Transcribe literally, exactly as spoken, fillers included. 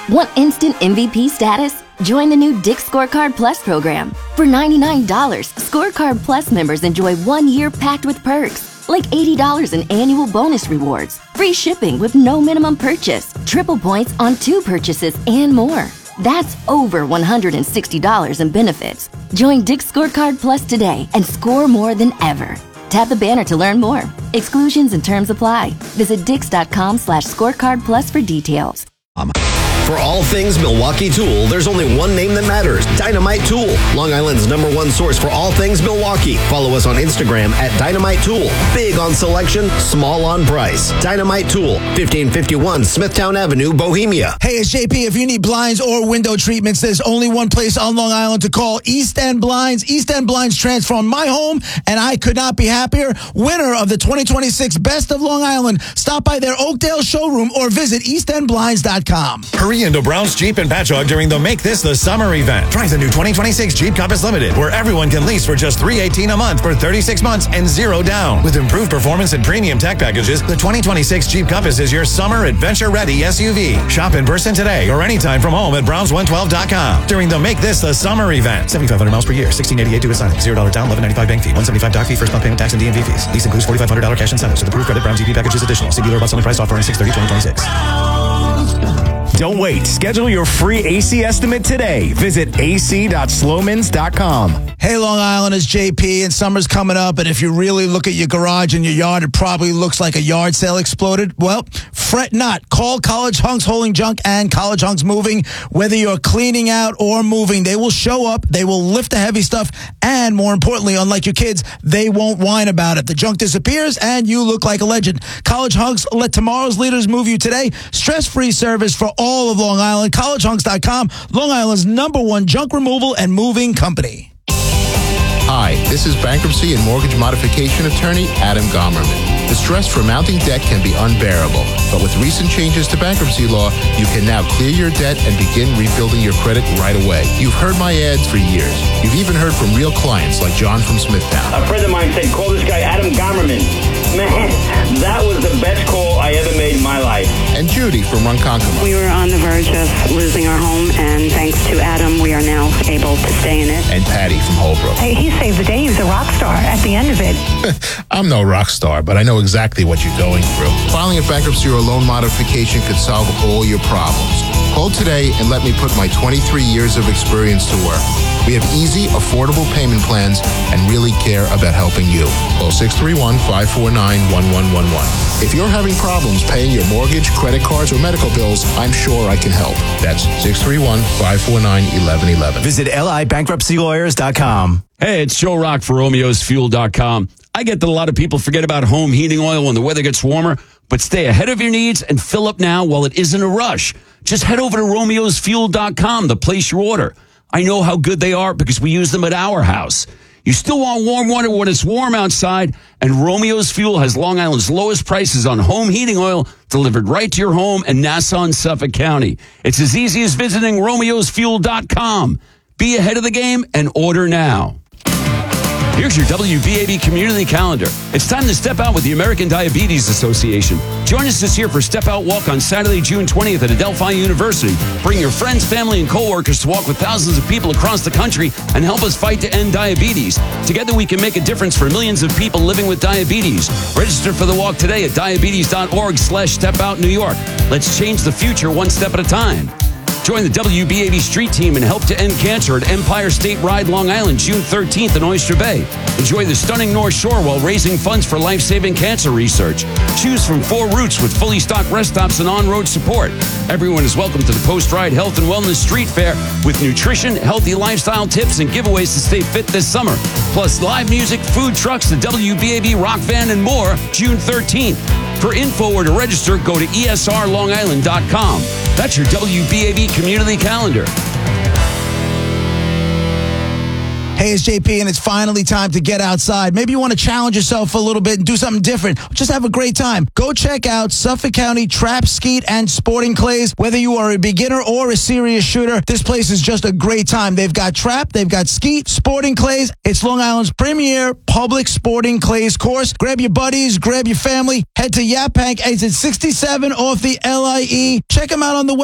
Want instant M V P status? Join the new Dick's Scorecard Plus program. For ninety-nine dollars, Scorecard Plus members enjoy one year packed with perks, like eighty dollars in annual bonus rewards, free shipping with no minimum purchase, triple points on two purchases, and more. That's over one hundred sixty dollars in benefits. Join Dick's Scorecard Plus today and score more than ever. Tap the banner to learn more. Exclusions and terms apply. Visit dix.com slash scorecard plus for details. For all things Milwaukee Tool, there's only one name that matters, Dynamite Tool, Long Island's number one source for all things Milwaukee. Follow us on Instagram at Dynamite Tool. Big on selection, small on price. Dynamite Tool, fifteen fifty-one Smithtown Avenue, Bohemia. Hey, it's J P. If you need blinds or window treatments, there's only one place on Long Island to call, East End Blinds. East End Blinds transformed my home, and I could not be happier. Winner of the twenty twenty-six Best of Long Island. Stop by their Oakdale showroom or visit east end blinds dot com. Hurry into Brown's Jeep in Patchogue during the Make This the Summer event. Try the new twenty twenty-six Jeep Compass Limited, where everyone can lease for just three hundred eighteen dollars a month for thirty-six months and zero down. With improved performance and premium tech packages, the twenty twenty-six Jeep Compass is your summer adventure-ready S U V. Shop in person today or anytime from home at browns one twelve dot com during the Make This the Summer event. seventy-five hundred miles per year, sixteen eighty-eight due to signing, zero dollars down, eleven ninety-five bank fee, one seventy-five doc fee, first month payment tax and D M V fees. Lease includes forty-five hundred dollars cash incentives with approved credit. Brown's E P package is additional. See dealer about selling price offer on six thirty twenty twenty-six. Don't wait. Schedule your free A C estimate today. Visit a c dot slomans dot com. Hey, Long Island, it's J P, and summer's coming up, and if you really look at your garage and your yard, it probably looks like a yard sale exploded. Well, fret not. Call College Hunks Hauling Junk and College Hunks Moving. Whether you're cleaning out or moving, they will show up, they will lift the heavy stuff, and more importantly, unlike your kids, they won't whine about it. The junk disappears, and you look like a legend. College Hunks, let tomorrow's leaders move you today. Stress-free service for all of Long Island. college hunks dot com, Long Island's number one junk removal and moving company. Hi, this is bankruptcy and mortgage modification attorney Adam Gomerman. The stress from mounting debt can be unbearable, but with recent changes to bankruptcy law, you can now clear your debt and begin rebuilding your credit right away. You've heard my ads for years. You've even heard from real clients like John from Smithtown. A friend of mine said, call this guy Adam Gomerman. Man, that was the best call I ever made in my life. And Judy from Ronkonkoma. We were on the verge of losing our home, and thanks to Adam, we are now able to stay in it. And Patty from Holbrook. Hey, he saved the day. He was a rock star at the end of it. I'm no rock star, but I know exactly what you're going through. Filing a bankruptcy or a loan modification could solve all your problems. Call today and let me put my twenty-three years of experience to work. We have easy, affordable payment plans and really care about helping you. Call six three one, five four nine, one one one one. If you're having problems paying your mortgage, credit cards, or medical bills, I'm sure I can help. That's six three one, five four nine, one one one one. Visit L I bankruptcy lawyers dot com. Hey, it's Joe Rock for Romeo's Fuel dot com. I get that a lot of people forget about home heating oil when the weather gets warmer, but stay ahead of your needs and fill up now while it isn't a rush. Just head over to Romeo's Fuel dot com to place your order. I know how good they are because we use them at our house. You still want warm water when it's warm outside, and Romeo's Fuel has Long Island's lowest prices on home heating oil delivered right to your home in Nassau and Suffolk County. It's as easy as visiting Romeo's Fuel dot com. Be ahead of the game and order now. Here's your W B A B community calendar. It's time to step out with the American Diabetes Association. Join us this year for Step Out Walk on Saturday, June twentieth at Adelphi University. Bring your friends, family, and coworkers to walk with thousands of people across the country and help us fight to end diabetes. Together we can make a difference for millions of people living with diabetes. Register for the walk today at diabetes.org slash step out New York. Let's change the future one step at a time. Join the W B A B Street Team and help to end cancer at Empire State Ride Long Island, June thirteenth in Oyster Bay. Enjoy the stunning North Shore while raising funds for life-saving cancer research. Choose from four routes with fully stocked rest stops and on-road support. Everyone is welcome to the Post-Ride Health and Wellness Street Fair with nutrition, healthy lifestyle tips, and giveaways to stay fit this summer. Plus live music, food trucks, the W B A B Rock Band, and more, June thirteenth. For info or to register, go to E S R long island dot com. That's your W B A B community calendar. Hey, it's J P, and it's finally time to get outside. Maybe you want to challenge yourself a little bit and do something different. Just have a great time. Go check out Suffolk County Trap, Skeet, and Sporting Clays. Whether you are a beginner or a serious shooter, this place is just a great time. They've got trap, they've got skeet, sporting clays. It's Long Island's premier public sporting clays course. Grab your buddies, grab your family. Head to Yaphank exit sixty-seven off the L I E. Check them out on the web.